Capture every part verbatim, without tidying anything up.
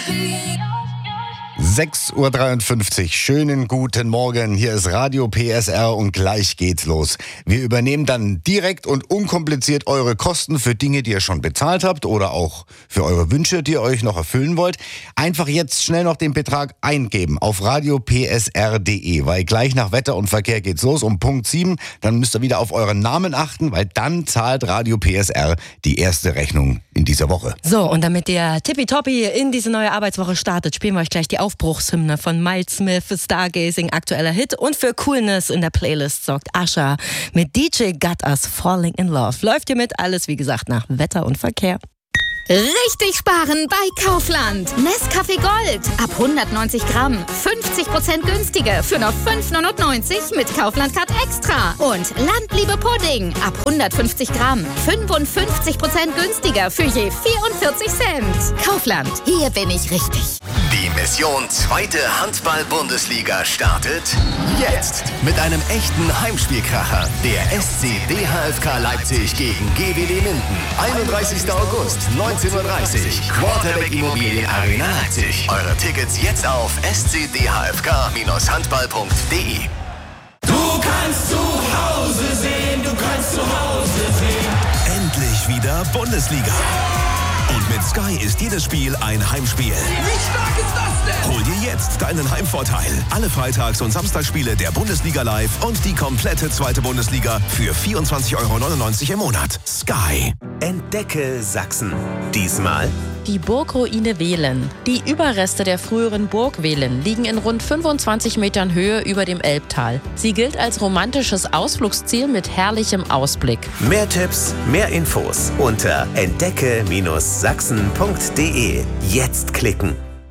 sechs Uhr dreiundfünfzig, schönen guten Morgen, hier ist Radio P S R und gleich geht's los. Wir übernehmen dann direkt und unkompliziert eure Kosten für Dinge, die ihr schon bezahlt habt oder auch für eure Wünsche, die ihr euch noch erfüllen wollt. Einfach jetzt schnell noch den Betrag eingeben auf radio p s r punkt d e, weil gleich nach Wetter und Verkehr geht's los um Punkt sieben. Dann müsst ihr wieder auf euren Namen achten, weil dann zahlt Radio P S R die erste Rechnung in dieser Woche. So, und damit ihr tippitoppi in diese neue Arbeitswoche startet, spielen wir euch gleich die Aufbruchshymne von Miles Smith, Stargazing, aktueller Hit. Und für Coolness in der Playlist sorgt Asha mit D J Got Us Falling in Love. Läuft ihr mit? Alles, wie gesagt, nach Wetter und Verkehr. Richtig sparen bei Kaufland. Nescafé Gold ab hundertneunzig Gramm. fünfzig Prozent günstiger für nur fünf neunundneunzig mit Kaufland Card Extra. Und Landliebe Pudding ab hundertfünfzig Gramm. fünfundfünfzig Prozent günstiger für je vierundvierzig Cent. Kaufland, hier bin ich richtig. Die Mission zweite Handball-Bundesliga startet jetzt mit einem echten Heimspielkracher. Der S C D H F K Leipzig gegen G W D Minden. einunddreißigster August, neunzehn Uhr dreißig. Quarterback Immobilien Arena Leipzig. Eure Tickets jetzt auf s c d h f k Bindestrich handball punkt d e. Du kannst zu Hause sehen, du kannst zu Hause sehen. Endlich wieder Bundesliga. Und mit Sky ist jedes Spiel ein Heimspiel. Wie stark ist das denn? Hol dir jetzt deinen Heimvorteil. Alle Freitags- und Samstagsspiele der Bundesliga live und die komplette zweite Bundesliga für vierundzwanzig Euro neunundneunzig im Monat. Sky. Entdecke Sachsen. Diesmal Die Burgruine Wehlen. Die Überreste der früheren Burg Wehlen liegen in rund fünfundzwanzig Metern Höhe über dem Elbtal. Sie gilt als romantisches Ausflugsziel mit herrlichem Ausblick. mehr Tipps, mehr Infos unter entdecke Sachsen punkt d e. Jetzt klicken.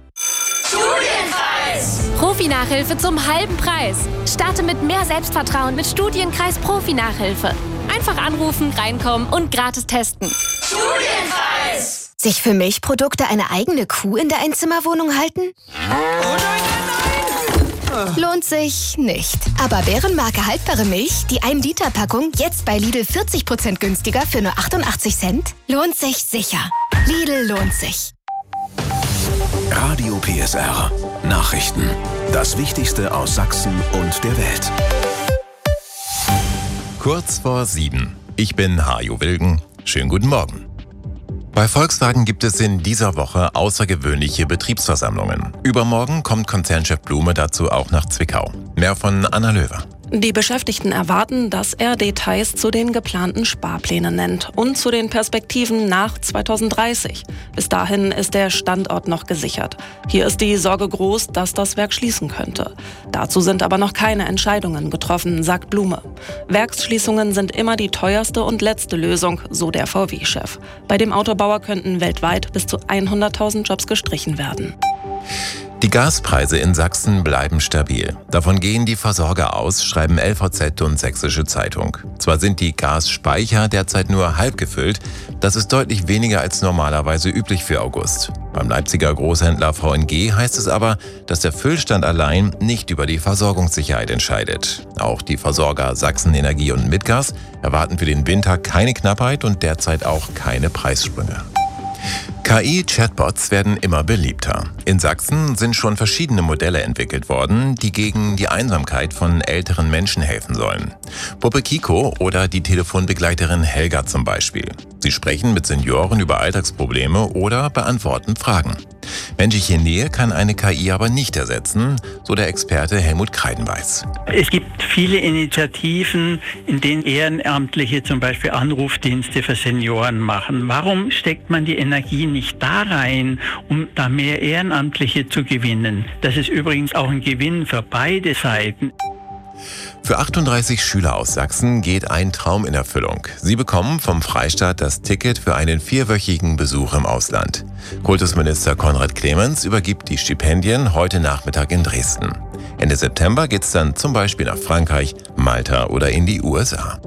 Studienkreis! Profi-Nachhilfe zum halben Preis. Starte mit mehr Selbstvertrauen mit Studienkreis Profi-Nachhilfe. Einfach anrufen, reinkommen und gratis testen. Studienkreis! Sich für Milchprodukte eine eigene Kuh in der Einzimmerwohnung halten? Oh nein, nein, nein! Lohnt sich nicht. Aber Bärenmarke haltbare Milch, die ein Liter Packung, jetzt bei Lidl vierzig Prozent günstiger für nur achtundachtzig Cent? Lohnt sich sicher. Lidl lohnt sich. Radio P S R. Nachrichten. Das Wichtigste aus Sachsen und der Welt. Kurz vor sieben. Ich bin Hajo Wilgen. Schönen guten Morgen. Bei Volkswagen gibt es in dieser Woche außergewöhnliche Betriebsversammlungen. Übermorgen kommt Konzernchef Blume dazu auch nach Zwickau. Mehr von Anna Löwer. Die Beschäftigten erwarten, dass er Details zu den geplanten Sparplänen nennt und zu den Perspektiven nach zweitausenddreißig. Bis dahin ist der Standort noch gesichert. Hier ist die Sorge groß, dass das Werk schließen könnte. Dazu sind aber noch keine Entscheidungen getroffen, sagt Blume. Werksschließungen sind immer die teuerste und letzte Lösung, so der V W-Chef. Bei dem Autobauer könnten weltweit bis zu hunderttausend Jobs gestrichen werden. Die Gaspreise in Sachsen bleiben stabil. Davon gehen die Versorger aus, schreiben L V Z und Sächsische Zeitung. Zwar sind die Gasspeicher derzeit nur halb gefüllt, das ist deutlich weniger als normalerweise üblich für August. Beim Leipziger Großhändler V N G heißt es aber, dass der Füllstand allein nicht über die Versorgungssicherheit entscheidet. Auch die Versorger Sachsen Energie und Mitgas erwarten für den Winter keine Knappheit und derzeit auch keine Preissprünge. K I-Chatbots werden immer beliebter. In Sachsen sind schon verschiedene Modelle entwickelt worden, die gegen die Einsamkeit von älteren Menschen helfen sollen. Puppe Kiko oder die Telefonbegleiterin Helga zum Beispiel. Sie sprechen mit Senioren über Alltagsprobleme oder beantworten Fragen. Menschliche Nähe kann eine K I aber nicht ersetzen, so der Experte Helmut Kreidenbeiß. Es gibt viele Initiativen, in denen Ehrenamtliche zum Beispiel Anrufdienste für Senioren machen. Warum steckt man die Energie nicht da rein, um da mehr Ehrenamtliche zu gewinnen? Das ist übrigens auch ein Gewinn für beide Seiten. Für achtunddreißig Schüler aus Sachsen geht ein Traum in Erfüllung. Sie bekommen vom Freistaat das Ticket für einen vierwöchigen Besuch im Ausland. Kultusminister Konrad Clemens übergibt die Stipendien heute Nachmittag in Dresden. Ende September geht's dann zum Beispiel nach Frankreich, Malta oder in die U S A.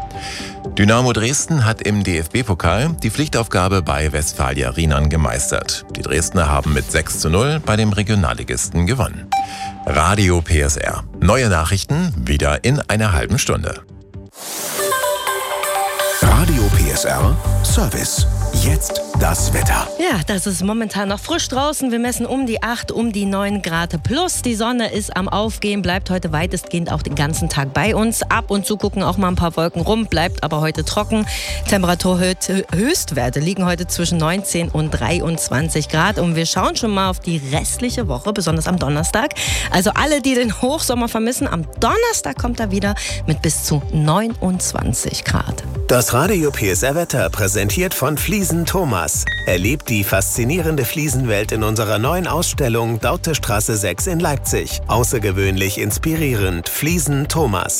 Dynamo Dresden hat im D F B-Pokal die Pflichtaufgabe bei Westfalia Rienan gemeistert. Die Dresdner haben mit sechs zu null bei dem Regionalligisten gewonnen. Radio P S R. Neue Nachrichten wieder in einer halben Stunde. Radio P S R Service. jetzt das Wetter. Ja, das ist momentan noch frisch draußen. Wir messen um die acht, um die neun Grad plus. Die Sonne ist am Aufgehen, bleibt heute weitestgehend auch den ganzen Tag bei uns. Ab und zu gucken auch mal ein paar Wolken rum, bleibt aber heute trocken. Temperaturhöchstwerte liegen heute zwischen neunzehn und dreiundzwanzig Grad. Und wir schauen schon mal auf die restliche Woche, besonders am Donnerstag. Also alle, die den Hochsommer vermissen, am Donnerstag kommt er wieder mit bis zu neunundzwanzig Grad. Das Radio P S R Wetter präsentiert von Fliesen Thomas. Erlebt die faszinierende Fliesenwelt in unserer neuen Ausstellung Dautestraße sechs in Leipzig. Außergewöhnlich inspirierend. Fliesen Thomas.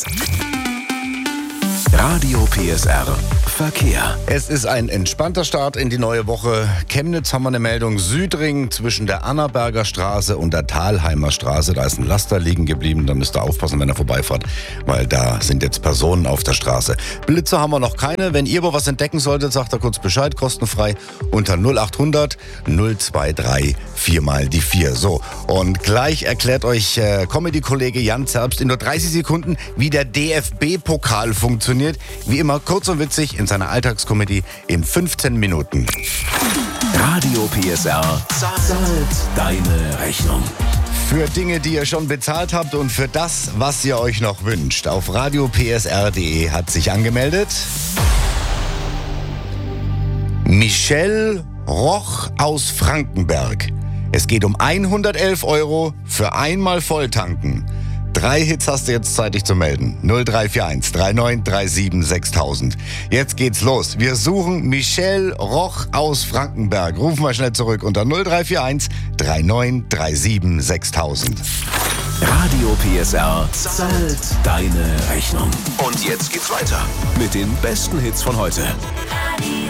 Radio P S R Verkehr. Es ist ein entspannter Start in die neue Woche. Chemnitz haben wir eine Meldung. Südring zwischen der Annaberger Straße und der Thalheimer Straße. Da ist ein Laster liegen geblieben. Da müsst ihr aufpassen, wenn ihr vorbeifahrt, weil da sind jetzt Personen auf der Straße. Blitze haben wir noch keine. Wenn ihr aber was entdecken solltet, sagt er kurz Bescheid. Kostenfrei unter null acht hundert null zwei drei vier mal die vier. So, und gleich erklärt euch äh, Comedy-Kollege Jan Zerbst in nur dreißig Sekunden, wie der D F B-Pokal funktioniert. Wie immer kurz und witzig in seiner Alltagskomödie in fünfzehn Minuten. Radio P S R zahlt deine Rechnung. Für Dinge, die ihr schon bezahlt habt und für das, was ihr euch noch wünscht. Auf radio p s r punkt d e hat sich angemeldet Michelle Roch aus Frankenberg. Es geht um hundertelf Euro für einmal volltanken. Drei Hits hast du jetzt zeitig zu melden. null drei vier eins drei neun drei sieben sechstausend. Jetzt geht's los. Wir suchen Michelle Roch aus Frankenberg. Rufen wir schnell zurück unter null drei vier eins drei neun drei sieben sechstausend. Radio P S R zahlt deine Rechnung. Und jetzt geht's weiter mit den besten Hits von heute.